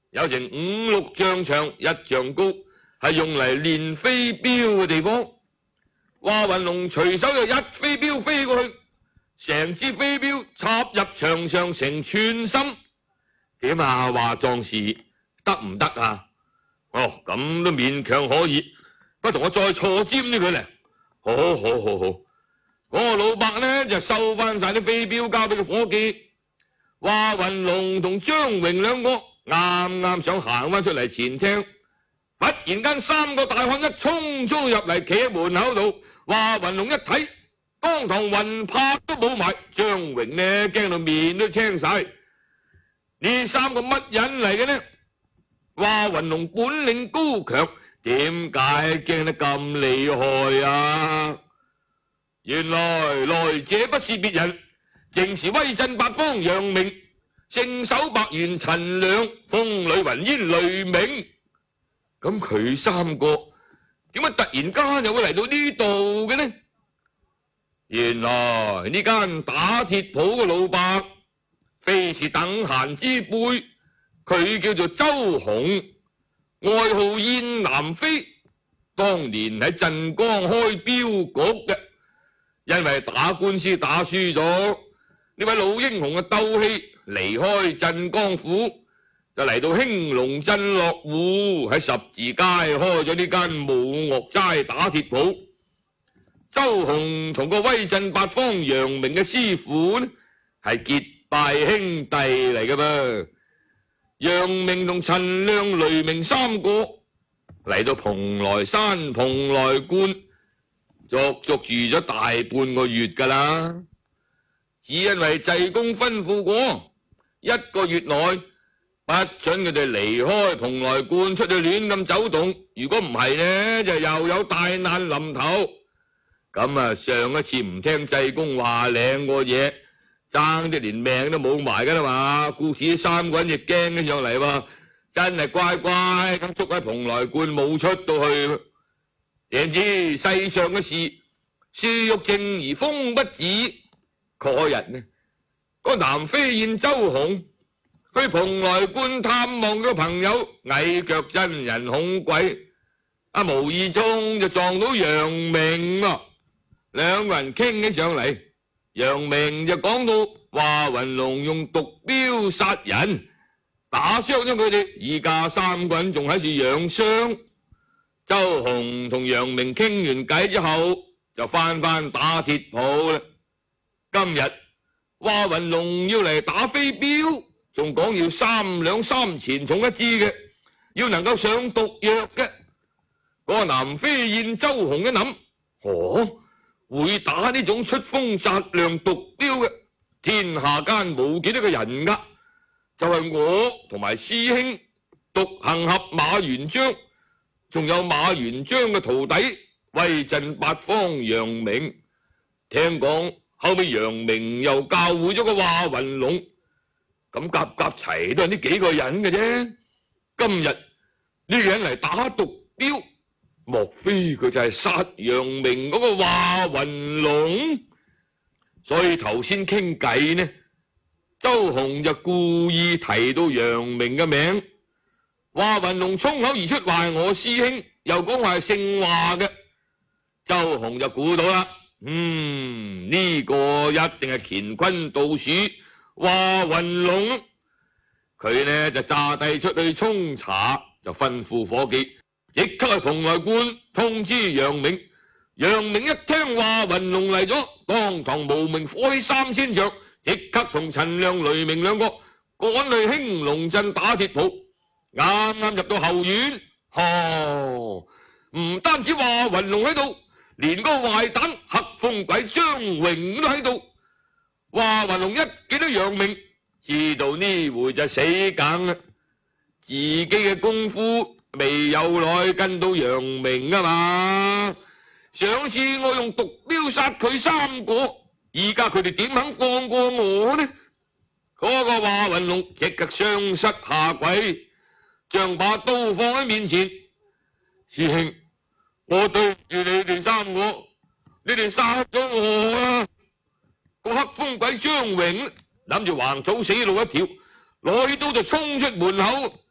有成5、6丈長，1丈高，係用嚟練飛鏢嘅地方。華雲龍隨手就一飛鏢飛過去，成支飛鏢插入牆上成寸心。點啊？華壯士得唔得啊？哦，咁都勉強可以，不同我再錯尖啲佢嚟。好。嗰個老伯呢就收翻晒啲飛鏢交俾個伙計。華雲龍同張榮兩個啱啱想行翻出嚟前廳，忽然間3個大漢一衝入嚟，企喺門口度。華雲龍一睇，當堂魂魄都冇埋，張榮呢驚到面都青晒。呢3個乜人嚟嘅呢？華雲龍本領高強，點解驚得咁厲害啊？原來來者不是別人，正是威震八方楊明、聖手白猿陳亮、風裏雲煙雷鳴。咁佢3個點解突然間又會嚟到呢度嘅呢？原來呢間打鐵鋪嘅老伯非是等閒之輩，佢叫做周洪，外號燕南飛，當年喺鎮江開鏢局嘅。因為打官司打輸咗，呢位老英雄嘅鬥氣，離開鎮江府，就嚟到興隆鎮落戶，喺十字街開咗呢間武岳齋打鐵鋪。周洪同個威震八方楊明嘅師傅呢，係結拜兄弟嚟嘅噃。楊明同陳亮、雷鳴3個嚟到蓬萊山、蓬萊觀，足足住咗大半個月噶啦。只因為濟公吩咐過，1個月內不准佢哋離開蓬萊觀，出去亂咁走動。如果唔係呢，就又有大難臨頭。咁啊，上一次唔聽濟公話領個嘢，爭啲連命都冇埋噶啦嘛。故此3個人亦驚咗上嚟喎，真係乖乖咁捉喺蓬萊觀冇出到去。點知世上嘅事，樹欲靜而風不止。嗰日呢，個南飛燕周洪去蓬萊觀探望個朋友矮腳真人孔鬼，無意中就撞到楊明喎。2個人傾起上嚟，楊明就講到華雲龍用毒鏢殺人，打傷咗佢哋，而家3個人仲喺處養傷。周洪同楊明傾完偈之後，就翻打鐵鋪啦。今日華雲龍要嚟打飛鏢，仲講要3兩3錢重一支嘅，要能夠上毒藥嘅。嗰個南飛燕周洪一諗，會打呢種出風紮亮毒鏢嘅，天下間冇幾多個人噶，就係我同埋師兄獨行俠馬元璋，仲有馬元璋嘅徒弟威震八方楊明。聽講後尾楊明又教會咗個華雲龍，咁夾齊都係呢幾個人嘅啫。今日呢個人嚟打毒鏢，莫非佢就係殺楊明嗰個華雲龍？所以頭先傾偈呢，周洪就故意提到楊明嘅名。華雲龍衝口而出話係我師兄，又講話係姓華嘅。周洪就估到啦，呢個一定係乾坤道士華雲龍。佢呢就詐帝出去沖茶，就吩咐伙計即刻去蓬萊觀通知楊明。楊明一聽華雲龍嚟咗，當堂無名火起3000丈，即刻同陳亮、雷鳴2個趕去興隆鎮打鐵鋪。啱啱入到後院，唔單止華雲龍喺度，連個壞蛋黑風鬼張榮都喺度。華雲龍一見到楊明，知道呢回就死梗啦，自己嘅功夫未有耐跟到楊明啊嘛。上次我用毒鏢殺佢3個，而家佢哋點肯放過我呢？嗰個華雲龍即刻雙膝下跪，將把刀放喺面前。師兄，我對住你哋3個，你哋殺咗我啊！個黑風鬼張榮諗住橫草死路一條，攞起刀就衝出門口。